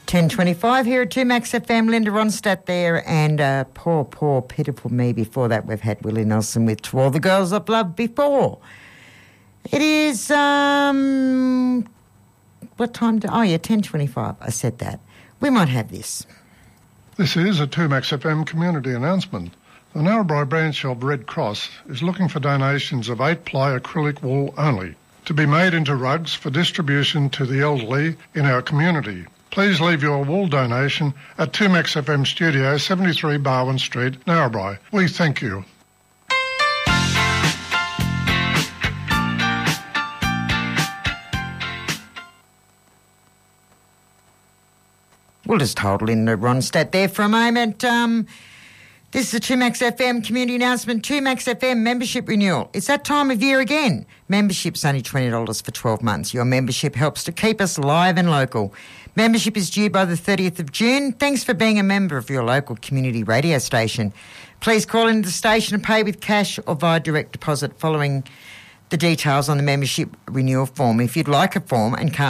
10:25 here at 2Max FM. Linda Ronstadt there, and poor, pitiful me. Before that, we've had Willie Nelson with To All the Girls I've Loved Before. It is, what time? 10:25. I said that. We might have this. This is a 2Max FM community announcement. The Narrabri branch of Red Cross is looking for donations of 8-ply acrylic wool only, to be made into rugs for distribution to the elderly in our community. Please leave your wool donation at 2Max FM Studio, 73 Barwon Street, Narrabri. We thank you. We'll just hold Linda Ronstadt there for a moment. This is a 2Max FM community announcement. 2Max FM membership renewal. It's that time of year again. Membership's only $20 for 12 months. Your membership helps to keep us live and local. Membership is due by the 30th of June. Thanks for being a member of your local community radio station. Please call into the station and pay with cash or via direct deposit following the details on the membership renewal form. If you'd like a form and can't